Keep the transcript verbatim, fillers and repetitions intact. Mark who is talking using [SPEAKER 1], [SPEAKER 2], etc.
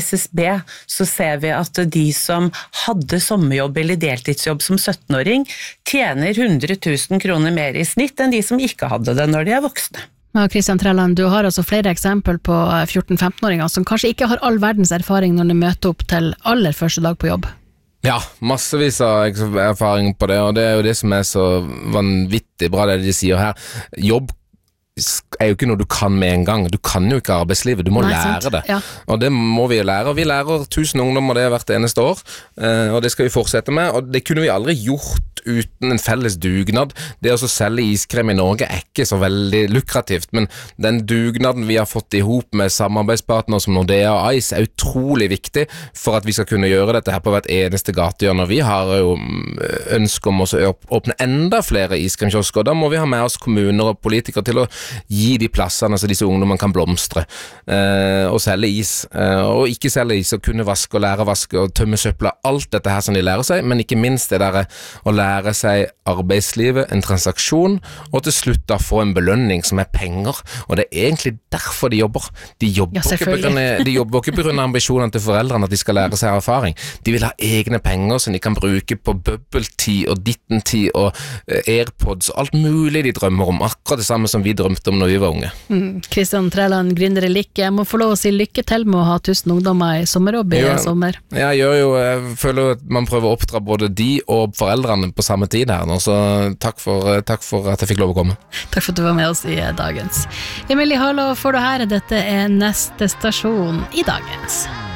[SPEAKER 1] S S B så ser vi at de som hadde sommerjobb eller deltidsjobb som syttenåring, tjener hundre tusen kroner mer i snitt enn de som ikke hadde det når de er voksne.
[SPEAKER 2] Ja, Kristian Trelland, du har altså flere eksempel på fjorten-femtenåringer som kanskje ikke har all verdens erfaring når de møter opp til aller første dag på jobb.
[SPEAKER 3] Ja, massevis av erfaring på det, og det er jo det som er så vanvittig bra det de sier her. Jobb er jo ikke noe du kan med en gang. Du kan jo ikke arbeidslivet, du må Nei, lære sant. det. Ja. Og det må vi lære. Vi lærer tusen ungdommer det hvert eneste år, og det skal vi fortsette med, og det kunne vi aldri gjort uten en felles dugnad. Det å selge iskrem i Norge er ikke så veldig lukrativt, men den dugnaden vi har fått i hop med samarbeidspartnere som Nordea og Ice er utrolig viktig for at vi skal kunne gjøre dette her på hvert eneste gatehjørne. Vi har jo ønske om å åpne enda flere iskremkiosker, og da må vi ha med oss kommuner og politikere til å gi de plassene så disse ungdommene kan blomstre eh, og selge is, eh, og ikke selge is og kunne vaske og lære å vaske og tømme søpla, alt dette her som de lærer seg, men ikke minst det der å lære lære seg arbeidslivet, en transaksjon, og til slutt da få en belønning som er penger, og det er egentlig derfor de jobber. De jobber, ja, ikke, på grunn av, de jobber ikke på grunn av ambisjonene til foreldrene at de skal lære seg erfaring. De vil ha egne penger som de kan bruke på bubble-tid og ditten-tid og Airpods og alt mulig de drømmer om, akkurat det samme som vi drømte om når vi var unge.
[SPEAKER 2] Kristian mm. Trelland, gründer i Lykke, jeg må få lov å si lykke til med å ha tusen ungdommer i sommerjobb i ja, sommer.
[SPEAKER 3] Ja, jeg gjør jo, jeg føler at man prøver å oppdra både de og foreldrene på samme tid her nå, så takk for, takk for at jeg fikk lov å komme.
[SPEAKER 2] Takk for at du var med oss i Dagens. Emilie Harlov får du her, dette er neste stasjon i Dagens.